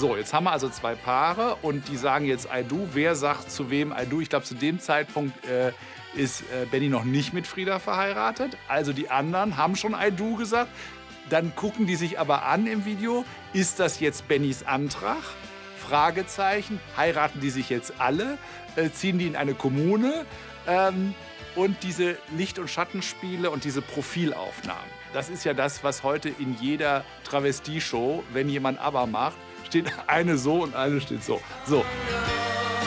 So, jetzt haben wir also 2 Paare und die sagen jetzt I do. Wer sagt zu wem I do? Ich glaube, zu dem Zeitpunkt ist Benny noch nicht mit Frieda verheiratet. Also die anderen haben schon I do gesagt. Dann gucken die sich aber an im Video. Ist das jetzt Bennys Antrag? Fragezeichen. Heiraten die sich jetzt alle? Ziehen die in eine Kommune? Und diese Licht- und Schattenspiele und diese Profilaufnahmen. Das ist ja das, was heute in jeder Travestie-Show, wenn jemand ABBA macht, steht eine so und eine steht so. So.